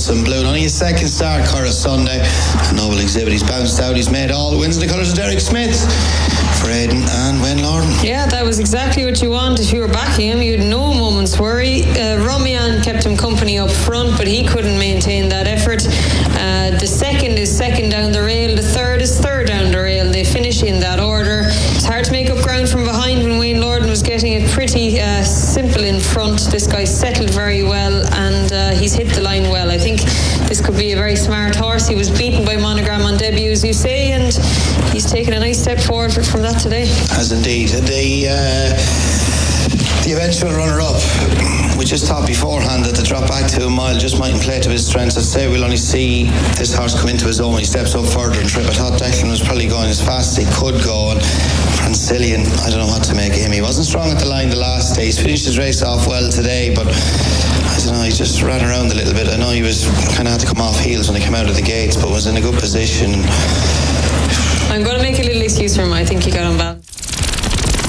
and Blue. Only his second start, Curra Sunday. A noble exhibit. He's bounced out. He's made all the wins in the colours of Derek Smith for Aidan and Wayne Lorden. Yeah, that was exactly what you want. If you were backing him, you had no moment's worry. Romian kept him company up front, but he couldn't maintain that effort. The second is second down the rail. The third is third down the rail. They finish in that order. It's hard to make up ground from behind when Wayne Lorden was getting it pretty simple in front. This guy settled very well, and he's hit the line well. I think this could be a very smart horse. He was beaten by Monogram on debut, as you say, and he's taken a nice step forward from that today. As indeed. The eventual runner-up, we just thought beforehand that the drop back to a mile just mightn't play to his strengths. I'd say we'll only see this horse come into his own when he steps up further and trip. I thought Declan was probably going as fast as he could go, and Francillian, I don't know what to make of him. He wasn't strong at the line the last day. He's finished his race off well today, but I don't know, he just ran around a little bit. I know he was kind of had to come off heels when he came out of the gates, but was in a good position. I'm going to make a little excuse for him.